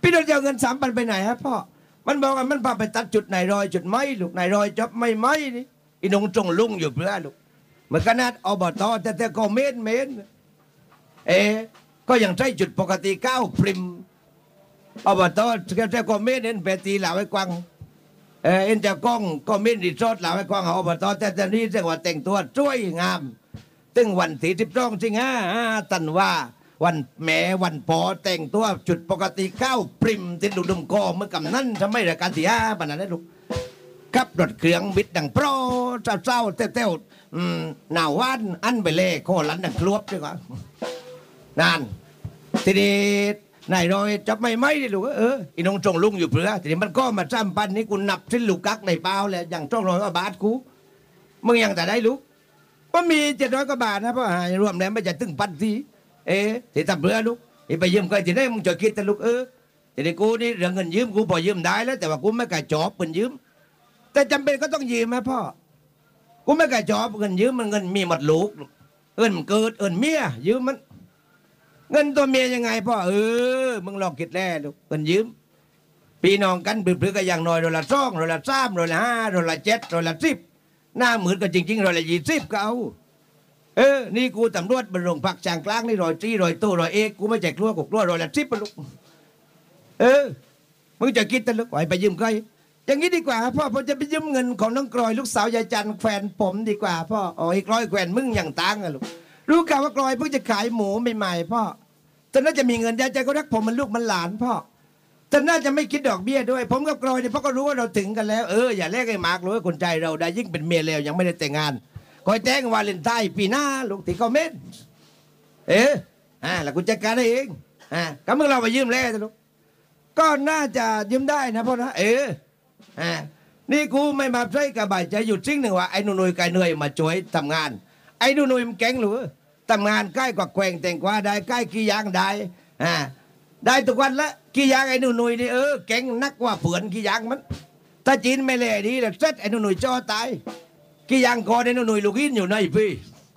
พี่น้องจะเอาเงิน3,000ไปไหนฮะพ่อมันบอกว่ามันพาไปตัดจุดไหนรอยจุดไม้ลูกไหนรอยจับไม่ไม้นี่อีนงจงลุงอยู่เพื่อลูกเหมือนขนาดอบตแต่ก็เม้นก็ยังใช้จุดปกติ9 ปริมอบตแต่ก็เม้นเห็นเปตีเหล่าไอ้กวางเอ็นจะกล้องก็เม้นรีสอร์ทเหล่าไอ้กวางอบตแต่นี่จังหวัดแต่งตัวสวยงามตึงวันที่12 สิงหาตันว่าวันแม่วันพอแต่งตัวจุดปกติ9 ปริมติดดุมกอเมื่อกำนั้นทำไมรายการที่5ปนนั้นได้ลูกขับรถเครื่องบิดดังโปรเศร้าเต้วหนาววันอันไปเล่โคลันดังคลวบใช่ไหมนั่นทีนี้นายรอยจับไม่ได้ลูกอีน้องจงลุงอยู่เพื่อทีนี้มันก็มาจ้ำปันนี้กูนับสิ้นลูกกักในเปล่าเลยอย่างจ้องรอยว่าบาทกูมึงยังแต่ได้ลูกก็มี700 กว่าบาทนะพ่อรวมแล้วไม่จะตึง1,000ทีที่ทำเพื่อลูกไปยืมก็ที่ได้มึงจะคิดแต่ลูกทีนี้กูนี่เรื่องเงินยืมกูพอยืมได้แล้วแต่ว่ากูไม่กล้าจอบเงินยืมแต่จำเป็นก็ต้องยืมไหมพ่อกูไม่กล้าจอบเงินยืมมันเงินมีหมดลูกเงินเกิดเมียยืมมันเงินตัวเมียยังไงพ่อมึงลองคิดแล้วลูกเงินยืมปีน้องกันเพื่อก็อย่างน้อย$2 $3 $5 $7 $10หน้าเหมือนกันจริงๆ$20ก็เอานี่กูตำรวจบรรลงพักจางกลางนี่100 ตู้100เอกกูไม่แจกกลัวกูกลัว$10ปะลูกมึงจะคิดแต่ลูกไปยืมใครอย่างนี้ดีกว่าพ่อผมจะไปยืมเงินของน้องกลอยลูกสาวยายจันแฟนผมดีกว่าพ่ออีก100แควนมึงอย่างตังอะลูกรู้ข่าวว่ากลอยเพิ่งจะขายหมูใหม่ๆพ่อแต่น่าจะมีเงินยายใจก็รักผมมันลูกมันหลานพ่อแต่น่าจะไม่คิดดอกเบี้ยด้วยผมกับกลอยเนี่ยพ่อก็รู้ว่าเราถึงกันแล้วอย่าแลกไอ้มาร์กรู้ว่าคนใจเราได้ยิ่งเป็นเมียแล้วยังไม่ได้แต่งงานคอยแจ้งวาเลนไทน์ปีหน้าลูกที่เขาเม็ดแล้วกูจัดการได้เองก็มึงเราไปยืมแล้วลูกก็น่าจะยืมได้นะพ่อนะนี่กูไม่มาใช้กระบายใจหยุดซิ่งหนึ่งว่าไอ้หนุ่ยไก่เหนื่อยมาช่วยทำงานไอ้หนุ่ยมันแข็งหรือทำงานใกล้กว่าแกว่งแต่งกว่าได้ใกล้กี่ยางได้ได้ทุกวันละกี่ยางไอ้หนุ่ยนี่แข็งนักกว่าเผื่อนกี่ยางมันถ้าจีนไม่เล่ดีแล้วเซ็ตไอ้หนุ่ยจ่อตายกี่ยังคอในหนุ่ยลูกอินอยู่ในพี่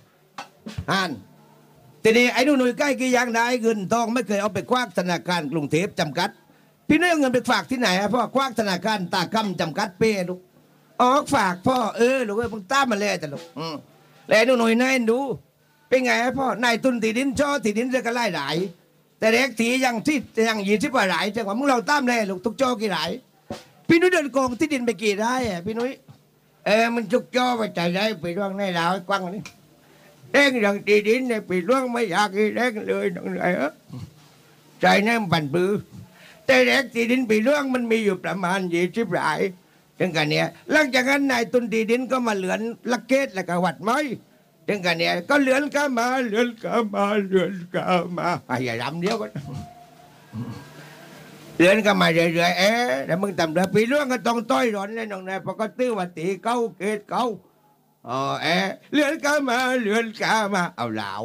ทีนี้ไอ้หนุ่ยใกล้กี่ยังได้เงินทองไม่เคยเอาไปควักธนาคารกรุงเทพจำกัดพี่น้อยเงินไปฝากที่ไหนพ่อควักธนาคารตากำจำกัดเป้ลูกฝากพ่อลูกมึงตามมาเลยแต่ลูกแล้วหนุ่ยนายดูเป็นไงพ่อนายตุนตีดินช่อตีดินจะก็ไล่หลายแต่เด็กตียังที่ยัง20 กว่าหลายจังหวะมึงเราตามเลยลูกทุกจ่อกี่หลายพี่นุ้ยเดินโกงที่ดินไปกี่ได้พี่นุ้ยมันจุกจ่อไปใจได้ไปร่วงในดาวกว้างนี่เด้งอย่างตีดินเนี่ยไปร่วงไม่อยากเด้งเลยนั่งไหนใจนั่งปั่นปื้อแต่เด็กตีดินไปร่วงมันมีอยู่ประมาณ20 หลายถึงกันเนี่ยหลังจากนั้นนายตุนตีดินก็มาเหลือนลักเกตและกวัดไม้ถึงกันเนี่ยก็เหลือนก็มาอย่าดำเดียวกันเดือนก็มาเรื่อยๆแต่มึงทำเดือปีเรื่องก็ต้องต้อยร้อนเลยน้องนายพอก็ตื้อว่าตีเก้าเกตเก้าเลื่อนก็มาเอาเหล่า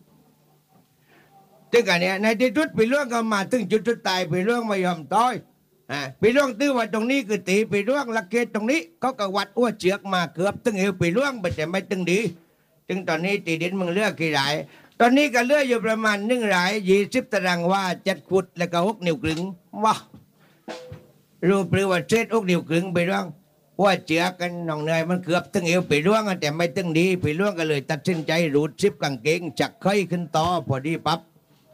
ถึงกันเนี่ยในที่สุดปีเรื่องก็มาถึงจุดตายปีเรื่องไม่ยอมต้อยปีเรื่องตื้อว่าตรงนี้คือตีปีเรื่องลักเกตตรงนี้เขาก็วัดอ้วเชือกมาเกือบตึงเอวปีเรื่องแต่ไม่ตึงดีถึงตอนนี้ตีดินมึงเลือกกี่หลายตอนนี้ก็เลือกอยู่ประมาณ1 หลาย20 ตารางว่า7 ขุดแล้วก็6 นิ้วครึ่งว้ารู้ปรือว่าเศษ6 นิ้วครึ่งไปร่วงว่าเจือกันน้องเนยมันเกือบตึงเอวไปร่วงแต่ไม่ตึงดีไปร่วงก็เลยตัดสินใจรูดซิปกางเกงจักไข่ขึ้นต่อพอดีปั๊บ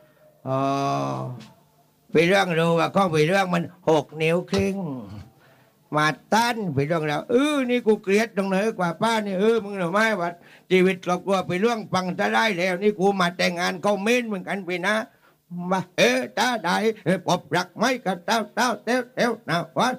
ไปร่วงรู้ว่าข้องไปร่วงมัน6 นิ้วครึ่งมาตั้นไปร่วงแล้วนี่กูเกลียดตรงไหนกว่าป้านี่มึงหรือไม่ว่าชีวิตครอบครัวไปร่วงฟังจะได้แล้วนี่กูมาแต่งงานเขาเม้นเหมือนกันไปนะมาตาได้ปบรักไม่กับเต้าเต้วนะวัน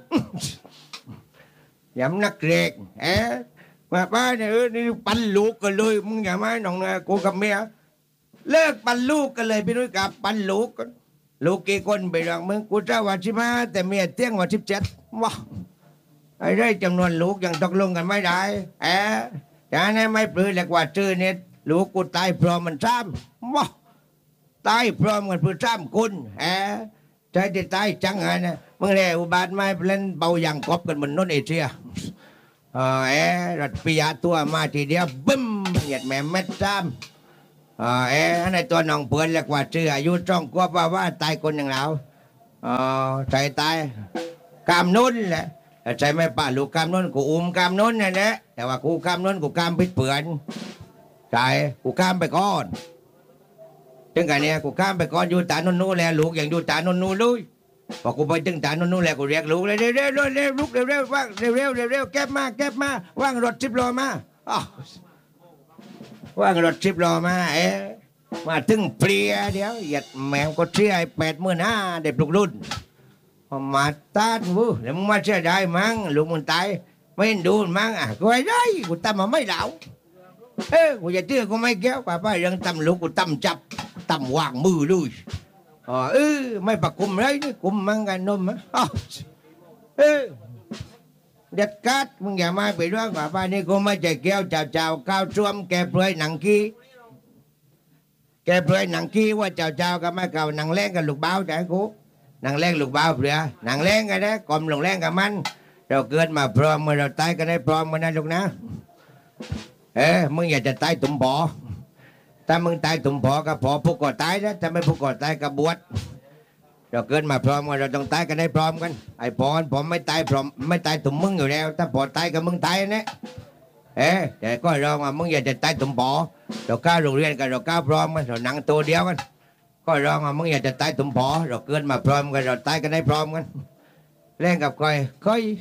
ยำนักเรกมาป้าเนี่ยนี่ปั่นลูกกันเลยมึงอย่ามาหนองนะกูกับเมียเลิกปั่นลูกกันเลยพี่นุ้ยกับปั่นลูกกันลูกกี่คนไปร่วงมึงกูเจ้าว่า15แต่เมียเตี้ยงว่า17ว้าไอ้ได้จำนวนลูกยังตกลงกันไม่ได้จะให้ไม่ปลื้มเรียกว่าชื่อเนี่ยลูกกูตายพร้อมมันซ้ำว้าตายพร้อมกันเพื่อซ้ำคุณใจที่ตายจังไงนะมึงเรียกอุบาทไม่เล่นเบาอย่างกบกันบนน้นเอเชียรัดปิยาตัวมาทีเดียวบึ้มเหยียดแม่เม็ดซ้ำในตัวน้องเพื่อนเรียกว่าชื่ออายุจ้องกว่าว่าตายคนอย่างเราอ๋อใจตายกามนุ่นแหละแต่ใจไม่ป่าลูกกามนุ่นกูอุ้มกามนุ่นนั่นแหละแต่ว่ากูกามนุ่นกูกามพิษเปื่อนใจกูกามไปก่อนถึงกันเนี่ยกูกามไปก่อนอยู่ตานุ่นนู่นแหละลูกอย่างอยู่ตานุ่นนู่นเลยพอกูไปถึงตานุ่นนู่นแหละกูเรียกลูกเลยเร็วเร็วเร็วลูกเร็วเร็วว่างเร็วเร็วเร็วเร็วเก็บมาเก็บมาว่างรถ10 ล้อมาอ๋อว่างรถ10 ล้อมามาถึงเปลี่ยเดี๋ยวเหยียดแมวก็เชี่ย85,000เด็กปลุกรุ่นมาต้านวูเดี๋ยวมึงมาเชื่อได้มั้งลูกมึงตายไม่เห็นดูมั้งกูไอ้ได้กูตำมาไม่เหลากูจะเชื่อกูไม่แก้วป้าป้ายังตำลูกกูตำจับตำวางมือเลยไม่ปักกุมเลยนี่กุมมังกันนมเด็ดกัดมึงอย่ามาไปด้วยป้านี่กูไม่ใจแก้วเจ้าข้าวช่วมแกเปลือยหนังกี้แกเปลือยหนังกี้ว่าเจ้าก็ไม่เก่าหนังแรงกับลูกเบ้าแต่กูหนังแรงลูกเบ้าเปลือยหนังแรงกันนะกลมลงแรงกับมันเราเกิดมาพร้อมเมื่อเราตายก็ได้พร้อมกันนะลูกนะมึงอยากจะตายตุ่มบ่อถ้ามึงตายตุ่มบ่อก็พอพวกก่อตายนะถ้าไม่พวกก่อตายก็บวชเราเกิดมาพร้อมกันเราต้องตายกันได้พร้อมกันไอ้พรผมไม่ตายพร้อมไม่ตายตุ่มมึงอยู่แล้วถ้าพอตายกับมึงตายนะแต่ก็รองว่ามึงอยากจะตายตุ่มบ่อเราก้าวโรงเรียนกันเราก้าวพร้อมกันเราหนังตัวเดียวกันก็รองว่ามึงอยากจะตายตุ่มบ่อเราเกิดมาพร้อมกันเราตายกันได้พร้อมกันเล่นกับก้อย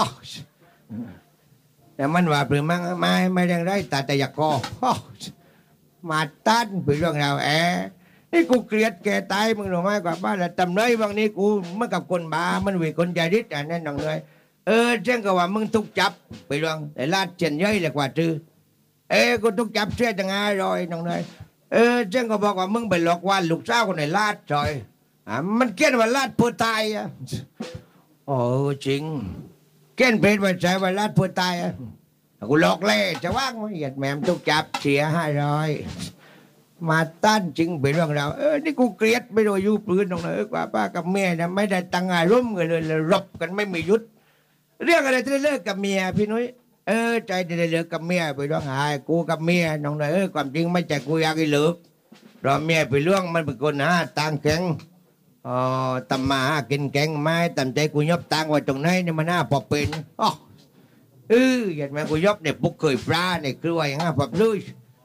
แต่มันว่าเปลือกมันไม่เรื่องไรแต่อยากกอมาตันเป็นเรื่องราวนี่กูเกลียดแกตายมึงหรือไม่กว่าบ้านละตำเลยบางนี้กูเมื่อกับคนบ้ามันวิคนใจริดอันนั้นน้องเลยเจ้าก็ว่ามึงทุกจับไปเรื่องแต่ลาดเจนย่อยเลยกว่าจื้อกูทุกจับเชื่อจังไงรอยน้องเลยเจ้าก็บอกว่ามึงไปหลอกว่าลูกสาวคนไหนลาดจอยมันเกี้ยนว่าลาดเพื่อตายโอ้จริงเกี้ยนเป็นว่าใจว่าลาดเพื่อตายกูหลอกเล่จะว่างมั้ยหยัดแหมมทุกจับเสีย500มาตั้นจริงเป็นเรื่องเรานี่กูเกลียดไม่โดนยูปืนตรงไหนกว่าป้ากับเมียนะไม่ได้ตั้งอารมณ์กันเลยรบกันไม่มียุทธเรื่องอะไรจะได้เลิกกับเมียพี่นุ้ยใจจะได้เลิกกับเมียไปร้องไห้กูกับเมียน้องไหนความจริงไม่ใช่กูอยากให้เลิกรอเมียไปเรื่องมันเป็นคนตังแข็งตำมากินแกงไม้ตำใจกูยบตังไว้ตรงไหนนี่มันพอเป็นอย่างแม่กูยบเนี่ยปุกเคยปลาเนี่ยกล้วยแบบลุย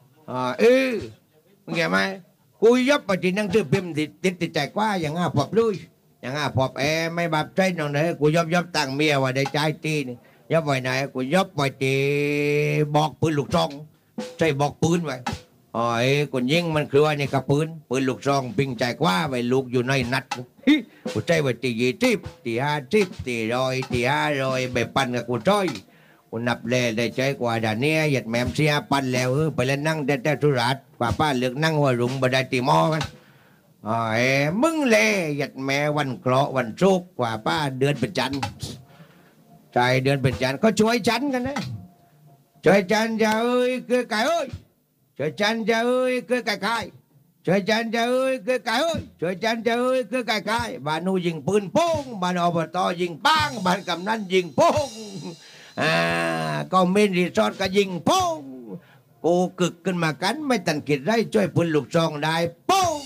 มึงเห็นไหมกูยบไปที่นั่งซื้อพิมพ์ติดใจกว่าอย่างแบบลุยอย่างแบบไม่แบบใจน้องไหนกูยบตังเมียว่าได้ใจตีนี่ยบไว้ไหนกูยบไว้ที่บอกปืนลูกซองใช่บอกปืนไว้คนยิงมันคือว่านี่กับปืนลูกซองปิงใจกว่าไว้ลูกอยู่ในนัดกูใจไว้ที่20ที่50ที่100ที่500แบบปันกับกูจ้อยกูนับเลยได้ใจกว่าด่านนี้หยัดแมมเสียปันแล้วไปเล่นนั่งแต่ธุระกว่าป้าเลือกนั่งหัวรุงบันไดตีมอกันมึงเลยหยัดแม่วันเคราะห์วันโชคกว่าป้าเดือนเป็นจันทร์ใจเดือนเป็นจันทร์ก็ช่วยจันกันนะช่วยจันจะคือไก่ช่วยจันจะคือไก่ช่วยจันจะคือไก่ช่วยจันจะคือไก่บ้านนู้ยิงปืนโป้งบ้านอบตยิงปังบ้านกำนันยิงโป้งก็เมนรีสอร์ทก็ยิงโป้งกูกึกขึ้นมากันไม่ตันกิดได้ช่วยปืนลูกซองได้โป้ง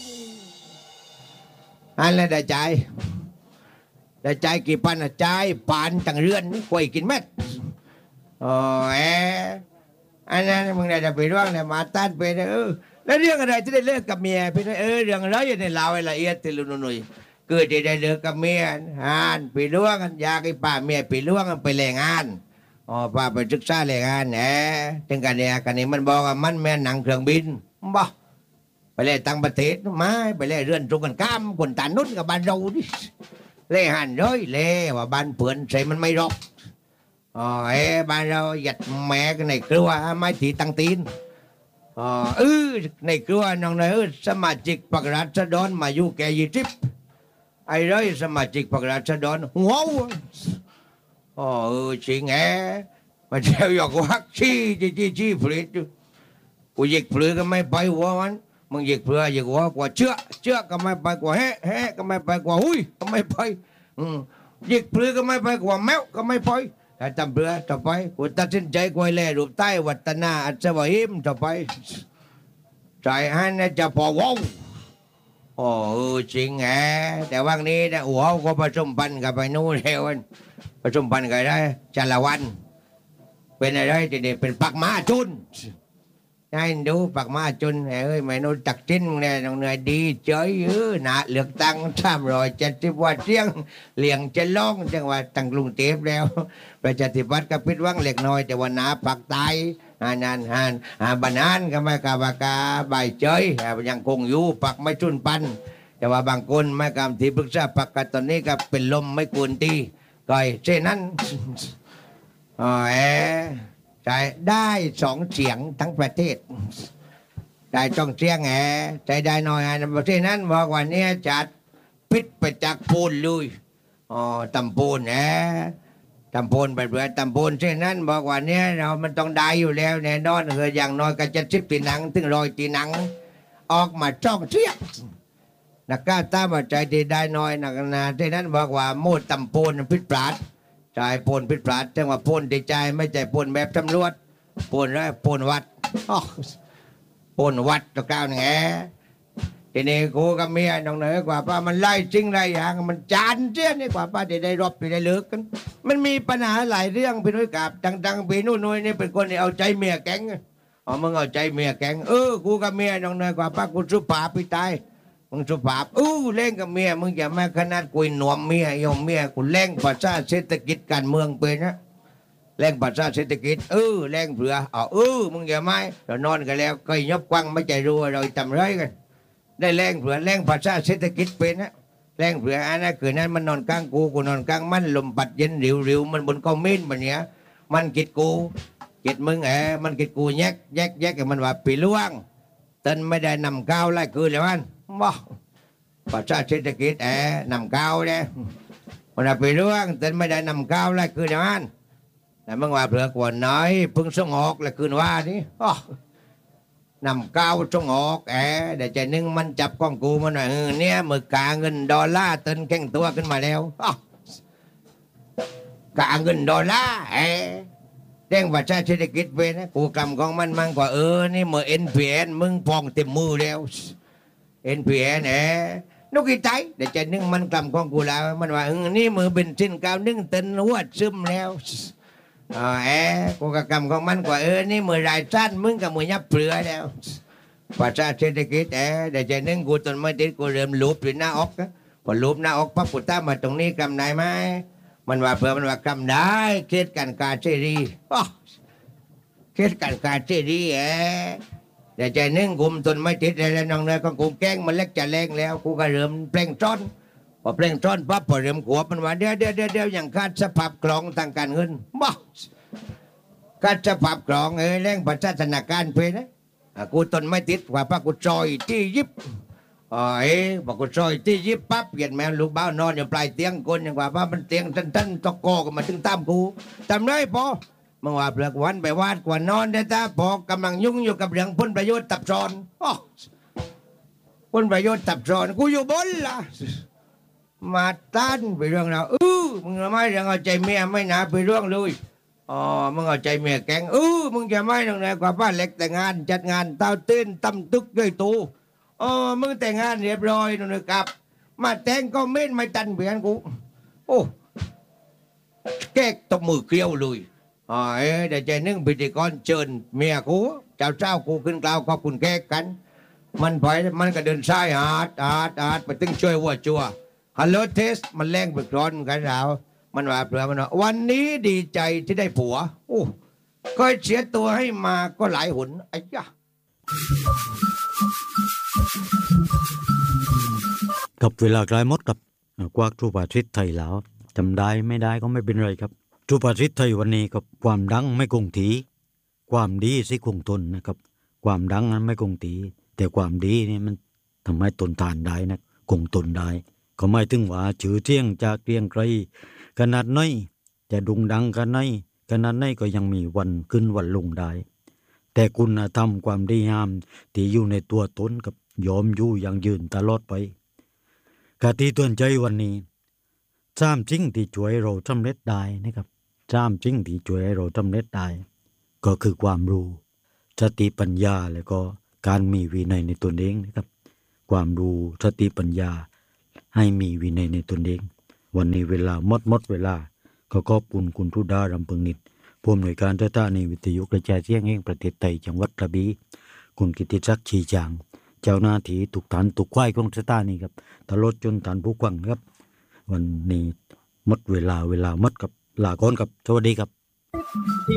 อันนั้นได้ใจกี่พันใจปานต่างเรือนควยกินเม็ดอันนั้นมึงได้ไปร่วงเนี่ยมาต้านไปแล้วเรื่องอะไรที่ได้เลิกกับเมียพี่น้อยเรื่องอะไรอยู่ในเล่าให้ละเอียดติลุนุ่ยเกิดจะได้เลิกกับเมียไปร่วงกันยากไอ้ป้าเมียไปร่วงกันไปแรงงานป้าไปศึกษาแรงงานถึงกันเนี่ยกันนี้มันบอกว่ามันแม่หนังเครื่องบินบ่ไปเล่ต่างประเทศมาไปเล่เรื่อนตรงกันข้ามคนตานุ่นกับบ้านเราดิเล่หันเลยเล่ว่าบ้านเพื่อนใส่มันไม่รอกบ้านเราหยัดแม่กันในครัวไม่ถีตังตีนในครัวน้องนายสมาชิกพรรคราษฎรมาอยู่แก20ไอ้ไรสมาชิกพรรคราษฎรว้าวจริงมาเที่ยวอยากวักชี้ผลิตกูยิกผลิตก็ไม่ไปหัวมันมึงยิกเพื่อยิกหัวกว่าเชื่อก็ไม่ไปกว่าแฮะก็ไม่ไปกว่าหุ้ยก็ไม่ไปยิกผลิตก็ไม่ไปกว่าแมวก็ไม่ไปแต่ทำเพื่อต่อไปกูตัดสินใจกวยแล่รูปใต้วัฒนาอัศวหิมต่อไปใจฮันจะพอว้าวโอ้จริงแฮะแต่วันนี้นะหัวก็ผสมพันธุ์กับไปนู่นแล้วผสมพันธุ์กันได้จาละวันเป็นอะไรทีเดียวเป็นปักม้าจุนให้ดูปักม้าจุนเอ้ยไม่นู้ตักจิ้นเนี่ยน้องเหนื่อยดีเฉยหนาเลือกตั้ง370 ว่าเสียงเลี่ยงจะล่องจังหวัดตั้งกรุงเทพแล้วประชาธิปัตย์ก็พิดหวังเล็กน้อยแต่ว่าหนาปักตายบรรณานก็ไม่กาบากาใบเฉยยังคงอยู่ปักไม่จุนปันแต่ว่าบางคนไม่กำที่ปรึกษาปักกันตอนนี้ก็เป็นลมไม่กวนตีก่อยเช่นนั้นอ๋อใช่ได้2 เสียงทั้งประเทศได้ต้องเสียงใจได้น้อยนะประเทศนั้นบอกว่านี้จัดพิษไปจากปูนเลยอ๋อตำปูนตำปูนไปเรื่อยตำปูนเช่นนั้นบอกว่านี้เรามันต้องได้อยู่แล้วแน่นอนอย่างน้อยก็70 ตีหนังถึง100 ตีหนังออกมาจ้องเสียงนักกล้าตามใจดีได้น้อยนักนาที่นั้นบอกว่าโมดตำปูนพิษปราดใจปนพิษปราดจังว่าปนดีใจไม่ใจปนแบบตำรวจปนแล้วปนวัดปนวัดตัวก้าวนี่ทีนี้กูกับเมียน้องเหนือกว่าป้ามันไล่จริงไรอย่างมันจานเจ้านี่กว่าป้าได้รบได้เลิกกันมันมีปัญหาหลายเรื่องพี่นุ้ยกับดังพี่นุ่นนี่เป็นคนที่เอาใจเมียแก๊งมึงเอาใจเมียแก๊งกูกับเมียน้องเหนือกว่าป้ากูสุภาพพี่ตายมึงสุภาพเล่นกับเมียมึงอย่ามาขนาดกุยหนวมเมียยอมเมียกูเล่นภาษาเศรษฐกิจการเมืองเป็นนะแรงภาษาเศรษฐกิจแรงเผื่อมึงอย่าไม่เรานอนกันแล้วก็ยบกว้างไม่ใจรู้เราทำไรกันได้แรงเผื่อแรงภาษาเศรษฐกิจเป็นนะแรงเผื่ออันนั้นคือนั้นมันนอนกลางกูนอนกลางมันลมปัดเย็นริวมันบนคอมเมนต์แบบเนี้ยมันกิดกูกิดมึงมันกิดกูแยกกับมันว่าปีล่วงเต้นไม่ได้นำก้าวไล่คือเลยมันบ้าภาษาเศรษฐกิจนำก้าวเลยมันว่าปีล่วงเต้นไม่ได้นำก้าวไล่คือเลยมันแต่เมื่อวานเผื่อกว่าน้อยพึ่งส่งออกเลยคืนว่านี่นำก้าวส่งออกเดี๋ยวใจนึงมันจับกล้องกูมันหน่อยเนี่ยมือกาเงินดอลลาร์เต้นแข่งตัวขึ้นมาแล้วกาเงินดอลลาร์แจ้งว่าเศรษฐกิจเป็นนะกูกำของมันมั่งกว่านี่เมื่อ NPN มึงพองเต็มมือแล้ว NPN นกอีไตเดี๋ยวใจนึงมันกำของกูแล้วมันว่านี่มือเป็นสิ้นกาวนึงเต้นหัวซึมแล้วกูกำของมันกว่านี่มือรายสั้นมึงกับมือยับเปลือยแล้วภาษาเศรษฐกิจเดี๋ยวใจนึงกูตอนไม่ติดกูเริ่มลูบหน้าอกพอลูบหน้าอกปั๊บกูตั้มมาตรงนี้กำไหนไหมมันว่าเผื่อมันว่ากำได้เคสการการเสรีเคสการการเสรีเดี๋ยวใจนึงกุมตนไม่ติดแล้วน้องเนยก็กูแกล้งมันเล็กจะแรงแล้วกูก็เริ่มเปล่งจ้อนพอเปล่งจ้อนปั๊บพอเริ่มขวบมันว่าเดี๋ยวอย่างขาดสภาพคล่องทางการเงินขาดสภาพคล่องแรงประชาธนาการเพนะกูตนไม่ติดว่าป้ากูจอยที่ยิบบอกกูซอยที่ยิบปั๊บเปลี่ยนแมวลูกบ้านอนอยู่ปลายเตียงคนอย่างว่ามันเตียงตันตะโกก็มาถึงตามกูจำได้พอเมื่อวานเปลือกวันไปวาดกว่านอนได้ตาพอกำลังยุ่งอยู่กับเรื่องผลประโยชน์ตับซ้อนผลประโยชน์ตับซ้อนกูอยู่บนล่ะมาต้านไปเรื่องเรามึงไม่เรื่องเอาใจเมียไม่หนาไปเรื่องเลยมึงเอาใจเมียแกงมึงจะไม่ตรงไหนกว่าป้าเล็กแต่งงานจัดงานเต้าตื้นตำตึกด้วยตูมึงแต่งงานเรียบร้อยนะครับมาแต่งก็เม่นไม่ตันเบียนกูแก๊กตบมือเกลียวเลยเดี๋ยวใจนึงพิธีกรเชิญเมียกูเจ้ากูขึ้นกล่าวขอบคุณแก๊กกันมันไปมันก็เดินซ้ายอาดไปตึงช่วยวัวจัวฮัลโหลเทสมันแรงไปร้อนกันเรามันว่าเปล่ามันว่าวันนี้ดีใจที่ได้ผัวก็เสียตัวให้มาก็หลายหนไอ้ย่ากับเวลากลายหมดกับกวากทูปาทิตไทยแล้วจำได้ไม่ได้ก็ไม่เป็นไรครับทูปาทิตไทยวันนี้กับความดังไม่คงที่ความดีสิคงทนนะครับความดังนั้นไม่คงที่แต่ความดีนี่มันทำให้ทนทานได้นะคงทนได้ก็ไม่ถึงว่าชื่อเที่ยงจากเรียงไกลขนาดน้อยจะดุงดังขนาดไหนก็ยังมีวันขึ้นวันลงได้แต่คุณธรรมความดีงามที่อยู่ในตัวตนกับยอมอยู่อย่างยืนตลอดไปกะที่เตือนใจวันนี้3 สิ่งที่ช่วยเราสำเร็จได้นะครับ3 สิ่งที่ช่วยให้เราสำเร็จได้ก็คือความรู้สติปัญญาแล้วก็การมีวินัยในตนเองนะครับความรู้สติปัญญาให้มีวินัยในตนเองวันนี้เวลาหมดเวลาก็ขอบคุณทุดารำพึงนิตผู้อำนวยการสถานีวิทยุกระจายเสียงแห่งประเทศไทยจังหวัดกระบี่คุณกิติศักดิ์ชีจางเจ้าหน้าที่ทุกท่านทุกฝ่ายของสถานีครับตลอดจนท่านผู้ฟังครับวันนี้หมดเวลาหมดกับลาก่อนครับสวัสดีครับ